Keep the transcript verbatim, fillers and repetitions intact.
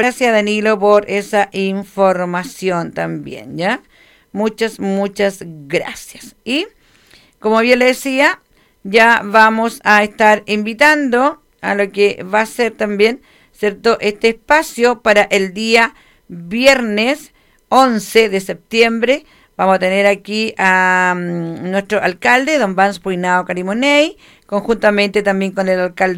Gracias, Danilo, por esa información también, ¿ya? Muchas, muchas gracias. Y, como bien le decía, ya vamos a estar invitando a lo que va a ser también, ¿cierto?, este espacio para el día viernes once de septiembre. Vamos a tener aquí a um, nuestro alcalde, don Vance Puinao Carimoney, conjuntamente también con el alcalde